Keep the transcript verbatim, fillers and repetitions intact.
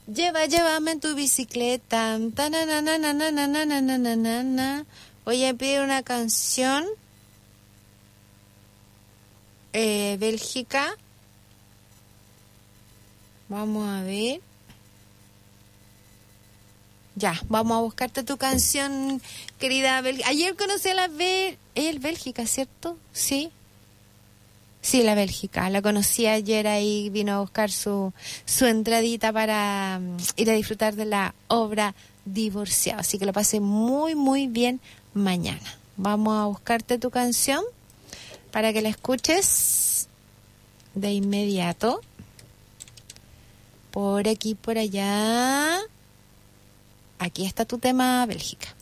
Lleva, llévame en tu bicicleta. Tanananananananananana. Voy a pedir una canción. Eh, Bélgica. Vamos a ver. Ya, vamos a buscarte tu canción, querida Bélgica. Ayer conocí a la Bel... ¿Es Bélgica, cierto? Sí. Sí, la Bélgica. La conocí ayer ahí, vino a buscar su, su entradita para um, ir a disfrutar de la obra Divorciado. Así que lo pasé muy, muy bien mañana. Vamos a buscarte tu canción para que la escuches de inmediato. Por aquí, por allá. Aquí está tu tema, Bélgica.